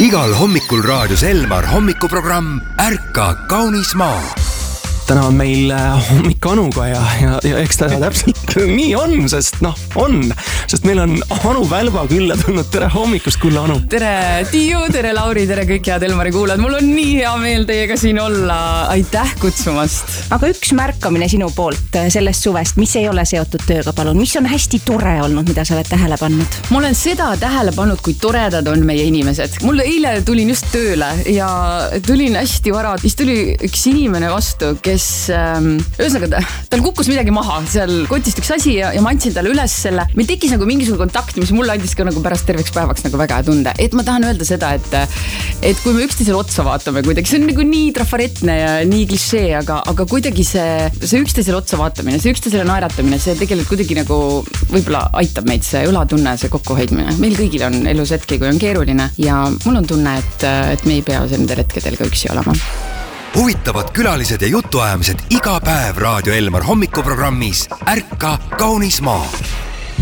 Igal hommikul raadios Elmar hommikuprogramm Ärka kaunis maa. Täna on meil hommik Anuga ja eks ta täpselt nii on, sest meil on Anu Välba külla tulnud. Tere hommikust, kulla Anu! Tere Tiiu, tere Lauri, tere kõik head Elmari kuulad. Mul on nii hea meel teiega siin olla. Aitäh kutsumast! Aga üks märkamine sinu poolt sellest suvest, mis ei ole seotud tööga, palun. Mis on hästi tore olnud, mida sa oled tähele pannud? Ma olen seda tähele pannud, kui toredad on meie inimesed. Mul eile tulin just tööle ja tulin hästi vara. Siis tuli üks inimene vastu, kes ühesõnaga, tal kukkus midagi maha. Seal kotist üks asi ja ma andsin talle üles selle. Meil tekkis nagu mingisugune kontakt, mis mulle andis ka nagu pärast terveks päevaks nagu väga hea tunde. Et ma tahan öelda seda, et kui me üksteisele otsa vaatame kuidagi, see on nagu nii trafaretne ja nii klišee, aga kuidagi see üksteisele otsa vaatamine, see üksteisele naeratamine, see tegelikult kuidagi nagu võib-olla aitab meid see õlatunne, see kokkuhoidmine. Meil kõigil on elus hetki, kui on keeruline ja mul on tunne, et me ei pea nendel hetkedel ka üksi olema. Huvitavad külalised ja jutuajamised iga päev Raadio Elmar hommikuprogrammis Ärka kaunis maa.